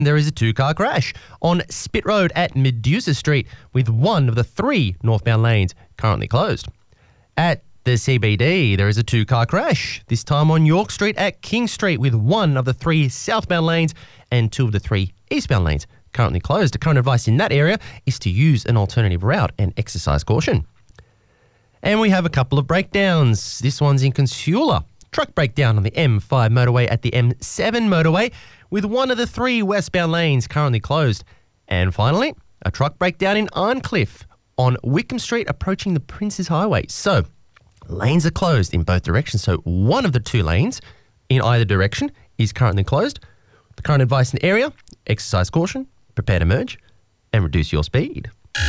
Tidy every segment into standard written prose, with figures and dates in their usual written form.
There is a two-car crash on Spit Road at Medusa Street with one of the 3 northbound lanes currently closed. At the CBD, there is a two-car crash, this time on York Street at King Street with one of the 3 southbound lanes and 2 of the 3 eastbound lanes currently closed. The current advice in that area is to use an alternative route and exercise caution. And we have a couple of breakdowns. This one's in Consula. Truck breakdown on the M5 motorway at the M7 motorway with one of the 3 westbound lanes currently closed. And finally, a truck breakdown in Arncliffe on Wickham Street approaching the Princes Highway. So, lanes are closed in both directions. So, one of the 2 lanes in either direction is currently closed. The current advice in the area, exercise caution, prepare to merge, and reduce your speed.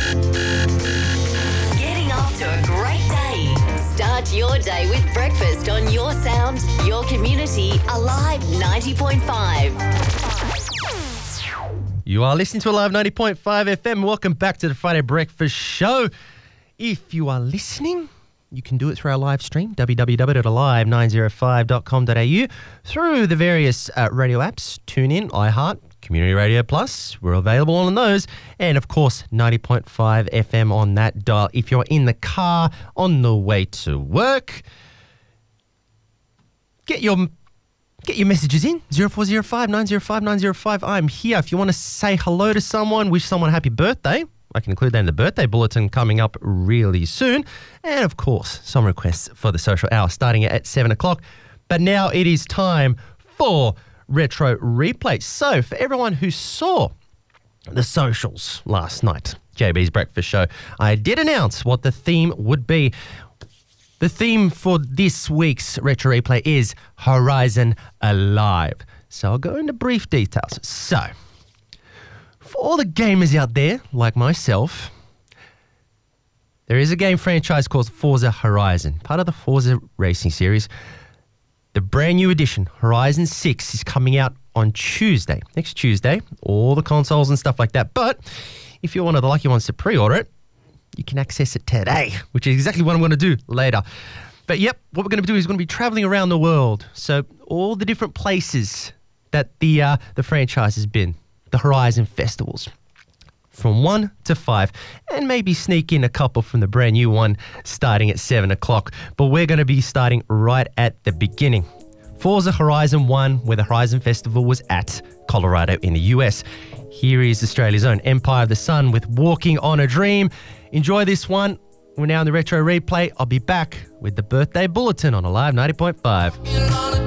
Getting off to a great day. Start your day with breakfast on your sound, your community, Alive 90.5. You are listening to Alive 90.5 FM. Welcome back to the Friday Breakfast Show. If you are listening, you can do it through our live stream, www.alive905.com.au, through the various radio apps, TuneIn, iHeart, Community Radio Plus. We're available on those. And, of course, 90.5 FM on that dial. If you're in the car on the way to work, get your messages in, 0405 905 905. I'm here. If you want to say hello to someone, wish someone a happy birthday, I can include that in the birthday bulletin coming up really soon. And, of course, some requests for the social hour starting at 7 o'clock. But now it is time for Retro Replay. So, for everyone who saw the socials last night, JB's Breakfast Show, I did announce what the theme would be. The theme for this week's Retro Replay is Horizon Alive. So I'll go into brief details. So, for all the gamers out there, like myself, there is a game franchise called Forza Horizon, part of the Forza Racing series. The brand new edition, Horizon 6, is coming out on Tuesday, next Tuesday, all the consoles and stuff like that. But if you're one of the lucky ones to pre-order it, you can access it today, which is exactly what I'm going to do later. But yep, what we're going to do is we're going to be traveling around the world. So all the different places that the franchise has been, the Horizon festivals, from 1 to 5, and maybe sneak in a couple from the brand new one starting at 7 o'clock. But we're going to be starting right at the beginning. Forza Horizon 1, where the Horizon Festival was at Colorado in the US. Here is Australia's own Empire of the Sun with Walking on a Dream. Enjoy this one. We're now in the Retro Replay. I'll be back with the birthday bulletin on Alive 90.5.